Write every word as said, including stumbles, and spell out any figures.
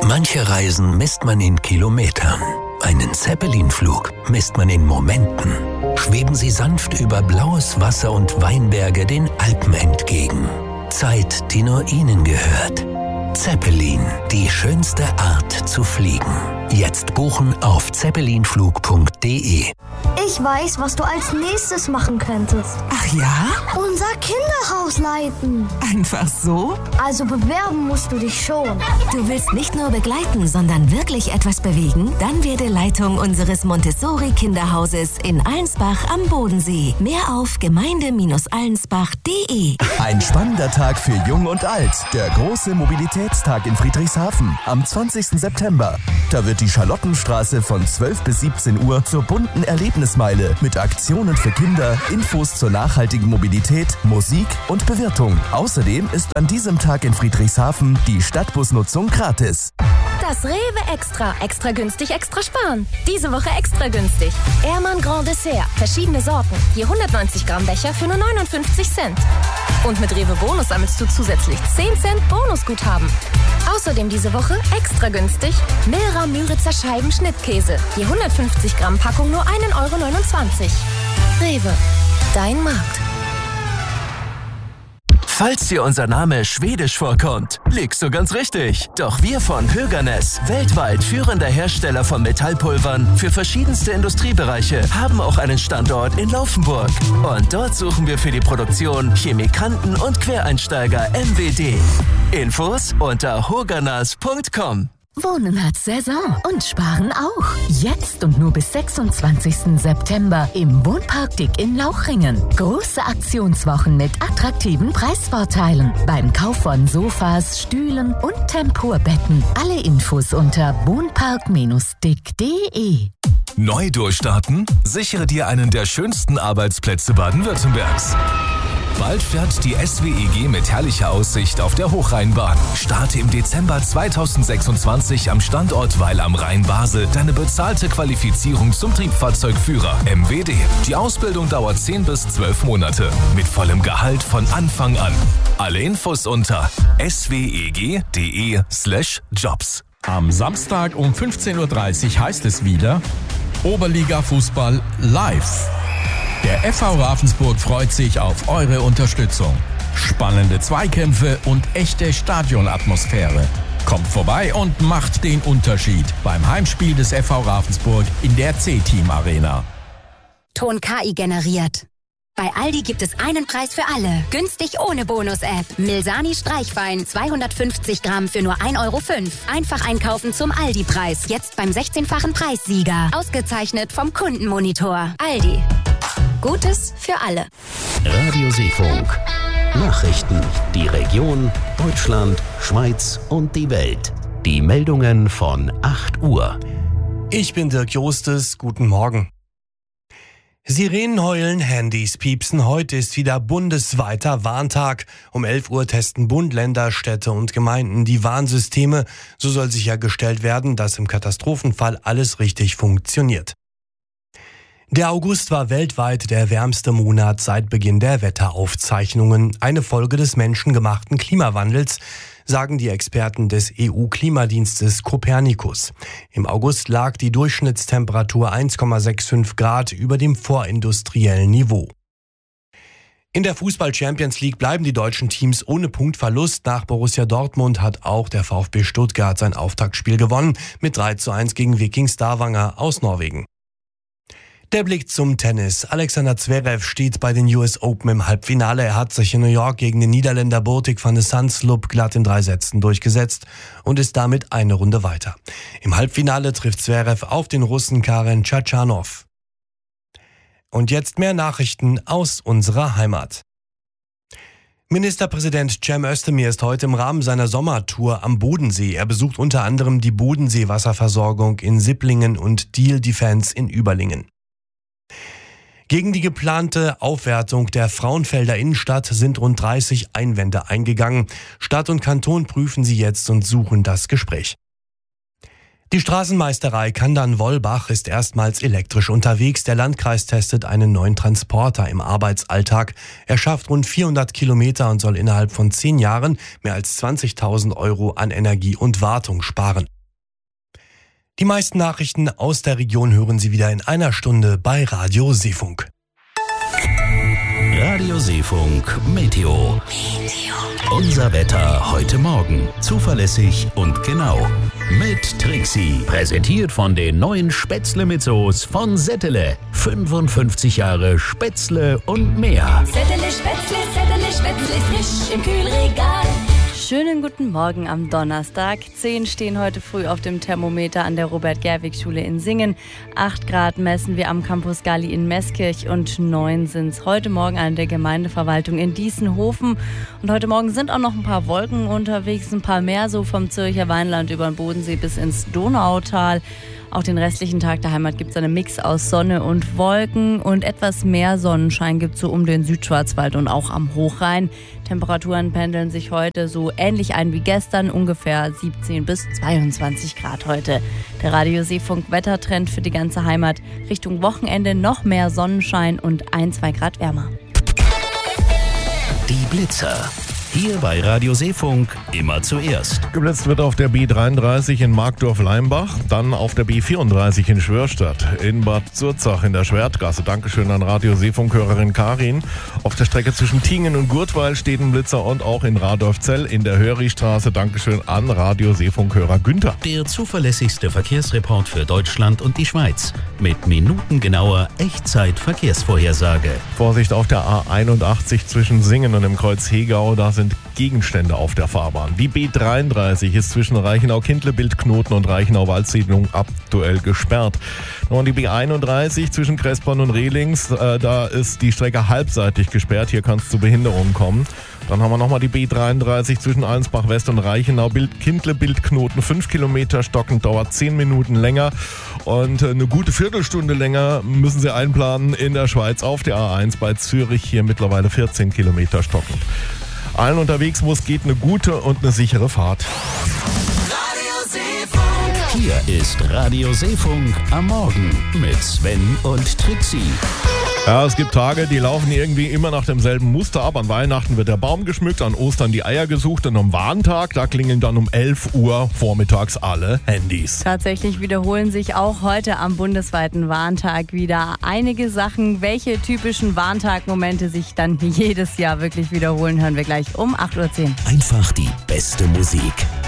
Manche Reisen misst man in Kilometern. Einen Zeppelin-Flug misst man in Momenten. Schweben Sie sanft über blaues Wasser und Weinberge den Alpen entgegen. Zeit, die nur Ihnen gehört. Zeppelin, die schönste Art zu fliegen. Jetzt buchen auf zeppelinflug punkt de. Ich weiß, was du als nächstes machen könntest. Ach ja? Unser Kinderhaus leiten. Einfach so? Also bewerben musst du dich schon. Du willst nicht nur begleiten, sondern wirklich etwas bewegen? Dann werde Leitung unseres Montessori-Kinderhauses in Allensbach am Bodensee. Mehr auf gemeinde Bindestrich allensbach punkt de. Ein spannender Tag für Jung und Alt. Der große Mobilitätstag in Friedrichshafen am zwanzigsten September. Da wird die Charlottenstraße von zwölf bis siebzehn Uhr zur bunten Erlebnismeile mit Aktionen für Kinder, Infos zur nachhaltigen Mobilität, Musik und Bewirtung. Außerdem ist an diesem Tag in Friedrichshafen die Stadtbusnutzung gratis. Das Rewe Extra. Extra günstig, extra sparen. Diese Woche extra günstig. Ehrmann Grand Dessert. Verschiedene Sorten. Je hundertneunzig Gramm Becher für nur neunundfünfzig Cent. Und mit Rewe Bonus sammelst du zusätzlich zehn Cent Bonusguthaben. Außerdem diese Woche extra günstig Milra Müritzer Scheiben Schnittkäse. Je hundertfünfzig Gramm Packung nur ein Euro neunundzwanzig. Rewe. Dein Markt. Falls dir unser Name schwedisch vorkommt, liegst du ganz richtig. Doch wir von Höganäs, weltweit führender Hersteller von Metallpulvern für verschiedenste Industriebereiche, haben auch einen Standort in Laufenburg. Und dort suchen wir für die Produktion Chemikanten und Quereinsteiger M W D. Infos unter hoganas punkt com. Wohnen hat Saison und Sparen auch. Jetzt und nur bis sechsundzwanzigsten September im Wohnpark Dick in Lauchringen. Große Aktionswochen mit attraktiven Preisvorteilen. Beim Kauf von Sofas, Stühlen und Tempurbetten. Alle Infos unter wohnpark Bindestrich dick punkt de. Neu durchstarten? Sichere dir einen der schönsten Arbeitsplätze Baden-Württembergs. Bald fährt die S W E G mit herrlicher Aussicht auf der Hochrheinbahn. Starte im Dezember zweitausendsechsundzwanzig am Standort Weil am Rhein Basel deine bezahlte Qualifizierung zum Triebfahrzeugführer M W D. Die Ausbildung dauert zehn bis zwölf Monate mit vollem Gehalt von Anfang an. Alle Infos unter sweg.de slash jobs. Am Samstag um fünfzehn Uhr dreißig heißt es wieder Oberliga Fußball live. Der F V Ravensburg freut sich auf eure Unterstützung. Spannende Zweikämpfe und echte Stadionatmosphäre. Kommt vorbei und macht den Unterschied beim Heimspiel des F V Ravensburg in der C-Team Arena. Ton K I generiert. Bei Aldi gibt es einen Preis für alle. Günstig ohne Bonus-App. Milsani Streichwein zweihundertfünfzig Gramm für nur ein Euro fünf. Einfach einkaufen zum Aldi-Preis. Jetzt beim sechzehnfachen Preissieger. Ausgezeichnet vom Kundenmonitor. Aldi. Gutes für alle. Radio Seefunk. Nachrichten. Die Region, Deutschland, Schweiz und die Welt. Die Meldungen von acht Uhr. Ich bin Dirk Jostes. Guten Morgen. Sirenen heulen, Handys piepsen. Heute ist wieder bundesweiter Warntag. Um elf Uhr testen Bund, Länder, Städte und Gemeinden die Warnsysteme. So soll sichergestellt werden, dass im Katastrophenfall alles richtig funktioniert. Der August war weltweit der wärmste Monat seit Beginn der Wetteraufzeichnungen. Eine Folge des menschengemachten Klimawandels, sagen die Experten des E U-Klimadienstes Copernicus. Im August lag die Durchschnittstemperatur eins Komma fünfundsechzig Grad über dem vorindustriellen Niveau. In der Fußball-Champions League bleiben die deutschen Teams ohne Punktverlust. Nach Borussia Dortmund hat auch der VfB Stuttgart sein Auftaktspiel gewonnen mit drei zu eins gegen Viking Stavanger aus Norwegen. Der Blick zum Tennis. Alexander Zverev steht bei den U S Open im Halbfinale. Er hat sich in New York gegen den Niederländer Botic van de Zandschulp glatt in drei Sätzen durchgesetzt und ist damit eine Runde weiter. Im Halbfinale trifft Zverev auf den Russen Karen Khachanov. Und jetzt mehr Nachrichten aus unserer Heimat. Ministerpräsident Cem Özdemir ist heute im Rahmen seiner Sommertour am Bodensee. Er besucht unter anderem die Bodensee-Wasserversorgung in Sipplingen und Deal Defense in Überlingen. Gegen die geplante Aufwertung der Frauenfelder Innenstadt sind rund dreißig Einwände eingegangen. Stadt und Kanton prüfen sie jetzt und suchen das Gespräch. Die Straßenmeisterei Kandern-Wollbach ist erstmals elektrisch unterwegs. Der Landkreis testet einen neuen Transporter im Arbeitsalltag. Er schafft rund vierhundert Kilometer und soll innerhalb von zehn Jahren mehr als zwanzigtausend Euro an Energie und Wartung sparen. Die meisten Nachrichten aus der Region hören Sie wieder in einer Stunde bei Radio Seefunk. Radio Seefunk Meteo. Unser Wetter heute Morgen. Zuverlässig und genau. Mit Trixie. Präsentiert von den neuen Spätzle mit Soße von Settele. fünfundfünfzig Jahre Spätzle und mehr. Settele Spätzle, Settele Spätzle, frisch im Kühlregal. Schönen guten Morgen am Donnerstag. zehn stehen heute früh auf dem Thermometer an der Robert-Gerwig-Schule in Singen. acht Grad messen wir am Campus Galli in Meßkirch und neun sind es heute Morgen an der Gemeindeverwaltung in Diessenhofen. Und heute Morgen sind auch noch ein paar Wolken unterwegs, ein paar mehr, so vom Zürcher Weinland über den Bodensee bis ins Donautal. Auch den restlichen Tag der Heimat gibt es einen Mix aus Sonne und Wolken und etwas mehr Sonnenschein gibt es so um den Südschwarzwald und auch am Hochrhein. Temperaturen pendeln sich heute so ähnlich ein wie gestern, ungefähr siebzehn bis zweiundzwanzig Grad heute. Der Radio Seefunk Wettertrend für die ganze Heimat. Richtung Wochenende noch mehr Sonnenschein und ein, zwei Grad wärmer. Die Blitzer. Hier bei Radio Seefunk immer zuerst. Geblitzt wird auf der B dreiunddreißig in Markdorf-Leimbach, dann auf der B vierunddreißig in Schwörstadt, in Bad Zurzach in der Schwertgasse. Dankeschön an Radio Seefunk-Hörerin Karin. Auf der Strecke zwischen Tingen und Gurtweil steht ein Blitzer und auch in Radolfzell in der Höristraße. Dankeschön an Radio Seefunk-Hörer Günther. Der zuverlässigste Verkehrsreport für Deutschland und die Schweiz. Mit minutengenauer Echtzeit-Verkehrsvorhersage. Vorsicht auf der A einundachtzig zwischen Singen und dem Kreuz Hegau. Da sind Gegenstände auf der Fahrbahn. Die B dreiunddreißig ist zwischen Reichenau-Kindle, Bildknoten und Reichenau-Waldsiedlung aktuell gesperrt. Und die B einunddreißig zwischen Kressborn und Rehlings, äh, da ist die Strecke halbseitig gesperrt. Hier kann es zu Behinderungen kommen. Dann haben wir nochmal die B dreiunddreißig zwischen Allensbach West und Reichenau, Bild, Kindle, Bildknoten, fünf Kilometer stockend, dauert zehn Minuten länger. Und eine gute Viertelstunde länger müssen Sie einplanen in der Schweiz auf der A eins bei Zürich, hier mittlerweile vierzehn Kilometer stockend. Allen unterwegs, wo es geht, eine gute und eine sichere Fahrt. Hier ist Radio Seefunk am Morgen mit Sven und Trixie. Ja, es gibt Tage, die laufen irgendwie immer nach demselben Muster ab. An Weihnachten wird der Baum geschmückt, an Ostern die Eier gesucht und am Warntag, da klingeln dann um elf Uhr vormittags alle Handys. Tatsächlich wiederholen sich auch heute am bundesweiten Warntag wieder einige Sachen. Welche typischen Warntag-Momente sich dann jedes Jahr wirklich wiederholen, hören wir gleich um acht Uhr zehn. Einfach die beste Musik.